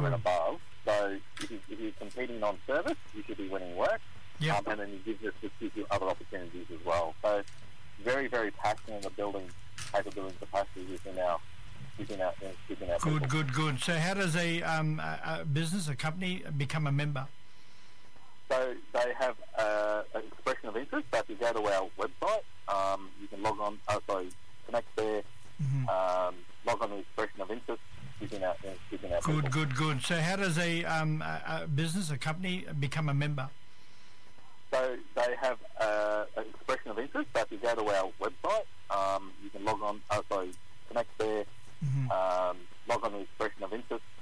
over and above. So if you're competing on service, you should be winning work. Yep. And then you gives you other opportunities as well. So very, very passionate about building capability and capacity within our people. Good. So how does a business, a company, become a member? So they have an expression of interest. So if you go to our website, you can log on. Connect there. Log on the expression of interest within our people. Good. So how does a business, a company, become a member? So they have an expression of interest. So if you go to our website, you can log on. Connect there. Log on the expression of interest